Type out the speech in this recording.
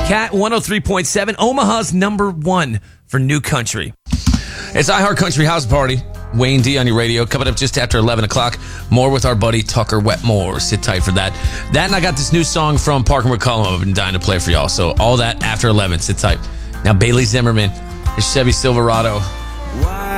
Cat 103.7, Omaha's number one for new country. It's iHeart Country House Party. Wayne D on your radio. Coming up just after 11 o'clock. More with our buddy Tucker Wetmore. Sit tight for that. That and I got this new song from Parker McCollum I've been dying to play for y'all. So all that after 11. Sit tight. Now Bailey Zimmerman, his Chevy Silverado.